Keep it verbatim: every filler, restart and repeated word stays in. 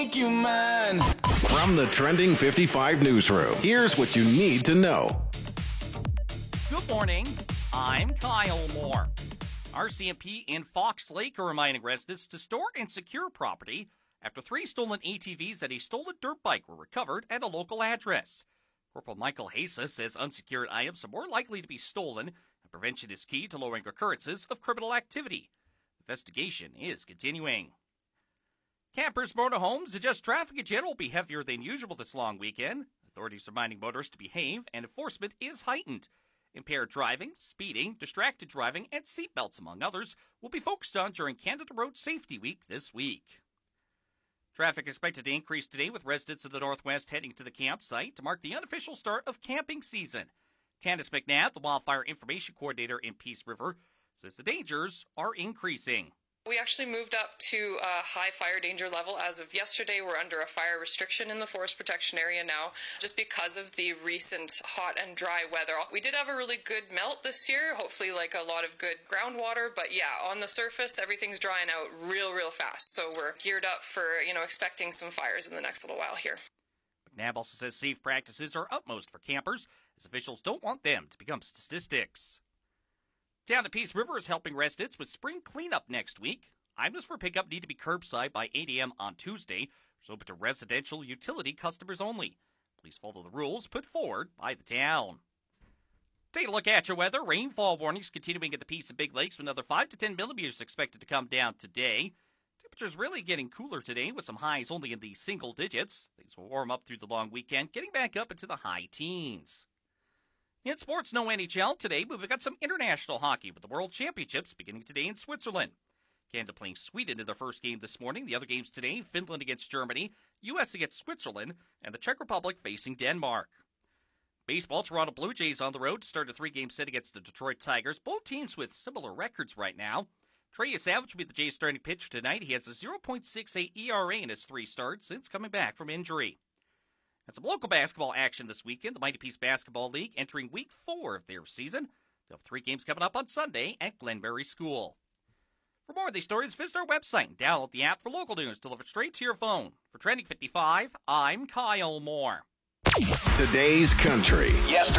Thank you, man. From the Trending fifty-five newsroom, here's what you need to know. Good morning. I'm Kyle Moore. R C M P in Fox Lake are reminding residents to store and secure property after three stolen A T Vs and a stolen dirt bike were recovered at a local address. Corporal Michael Hasa says unsecured items are more likely to be stolen, and prevention is key to lowering occurrences of criminal activity. Investigation is continuing. Campers, motorhomes, and just traffic in general will be heavier than usual this long weekend. Authorities reminding motorists to behave, and enforcement is heightened. Impaired driving, speeding, distracted driving, and seatbelts, among others, will be focused on during Canada Road Safety Week this week. Traffic expected to increase today with residents of the Northwest heading to the campsite to mark the unofficial start of camping season. Tannis McNabb, the Wildfire Information Coordinator in Peace River, says the dangers are increasing. We actually moved up to a high fire danger level. As of yesterday, we're under a fire restriction in the forest protection area now, just because of the recent hot and dry weather. We did have a really good melt this year, hopefully like a lot of good groundwater, but yeah, on the surface, everything's drying out real, real fast. So we're geared up for, you know, expecting some fires in the next little while here. McNabb also says safe practices are utmost for campers, as officials don't want them to become statistics. Down to Peace River is helping residents with spring cleanup next week. Items for pickup need to be curbside by eight a.m. on Tuesday. It's open to residential utility customers only. Please follow the rules put forward by the town. Take a look at your weather. Rainfall warnings continuing at the Peace and Big Lakes with another five to ten millimeters expected to come down today. Temperatures really getting cooler today with some highs only in the single digits. Things will warm up through the long weekend, getting back up into the high teens. In sports, no N H L today, but we've got some international hockey with the World Championships beginning today in Switzerland. Canada playing Sweden in their first game this morning. The other games today, Finland against Germany, U S against Switzerland, and the Czech Republic facing Denmark. Baseball, Toronto Blue Jays on the road to start a three-game set against the Detroit Tigers. Both teams with similar records right now. Trey Savage will be the Jays' starting pitcher tonight. He has a oh point six eight E R A in his three starts since coming back from injury. And some local basketball action this weekend. The Mighty Peace Basketball League entering week four of their season. They'll have three games coming up on Sunday at Glenberry School. For more of these stories, visit our website and download the app for local news delivered straight to your phone. For Trending fifty-five, I'm Kyle Moore. Today's country. Yesterday.